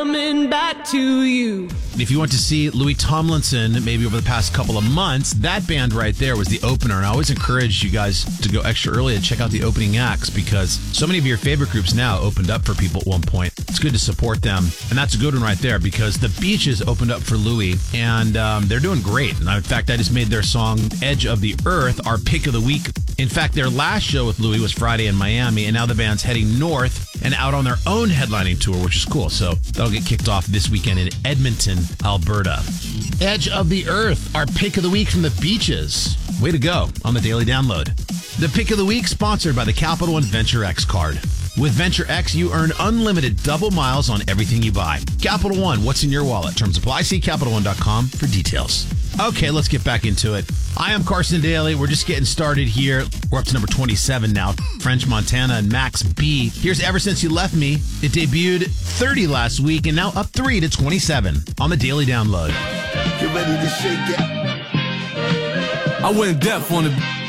Coming back to you. If you want to see Louis Tomlinson maybe over the past couple of months, that band right there was the opener. And I always encourage you guys to go extra early and check out the opening acts because so many of your favorite groups now opened up for people at one point. It's good to support them. And that's a good one right there because the Beaches opened up for Louis and they're doing great. And in fact, I just made their song Edge of the Earth our pick of the week. In fact, their last show with Louis was Friday in Miami, and now the band's heading north and out on their own headlining tour, which is cool. So that'll get kicked off this weekend in Edmonton, Alberta. Edge of the Earth, our pick of the week from the Beaches. Way to go on the Daily Download. The pick of the week sponsored by the Capital One Venture X card. With Venture X, you earn unlimited double miles on everything you buy. Capital One, what's in your wallet? Terms apply. See CapitalOne.com for details. Okay, let's get back into it. I am Carson Daly. We're just getting started here. We're up to number 27 now. French Montana and Max B. Here's Ever Since You Left Me. It debuted 30 last week and now up 3 to 27 on the Daily Download. Get ready to shake it. I went deaf on the